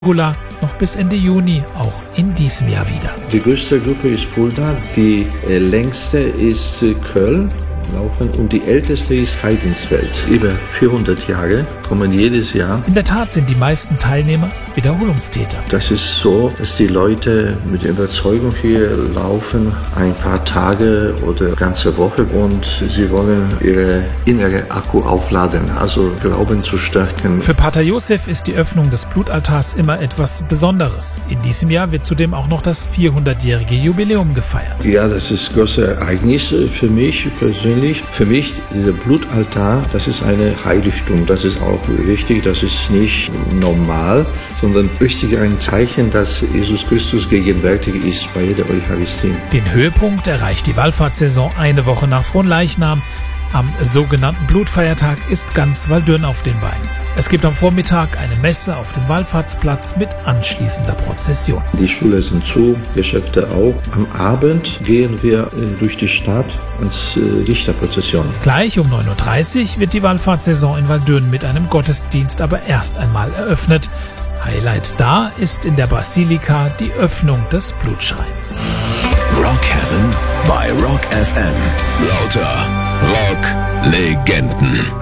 noch bis Ende Juni, auch in diesem Jahr wieder. Die größte Gruppe ist Fulda, die längste ist Köln. Laufen und die älteste ist Heidensfeld. Über 400 Jahre kommen jedes Jahr. In der Tat sind die meisten Teilnehmer Wiederholungstäter. Das ist so, dass die Leute mit Überzeugung hier laufen, ein paar Tage oder ganze Woche und sie wollen ihre innere Akku aufladen, also Glauben zu stärken. Für Pater Josef ist die Öffnung des Blutaltars immer etwas Besonderes. In diesem Jahr wird zudem auch noch das 400-jährige Jubiläum gefeiert. Ja, das ist ein großes Ereignis für mich persönlich. Für mich, dieser Blutaltar, das ist eine Heiligtum. Das ist auch wichtig, das ist nicht normal, sondern richtig ein Zeichen, dass Jesus Christus gegenwärtig ist bei jeder Eucharistie. Den Höhepunkt erreicht die Wallfahrtssaison eine Woche nach Fronleichnam. Am sogenannten Blutfeiertag ist ganz Waldürn auf den Beinen. Es gibt am Vormittag eine Messe auf dem Wallfahrtsplatz mit anschließender Prozession. Die Schule sind zu, Geschäfte auch. Am Abend gehen wir durch die Stadt als Lichterprozession. Gleich um 9.30 Uhr wird die Wallfahrtssaison in Waldürn mit einem Gottesdienst aber erst einmal eröffnet. Highlight da ist in der Basilika die Öffnung des Blutschreins. Rock Heaven bei Rock FM. Lauter Rock-Legenden.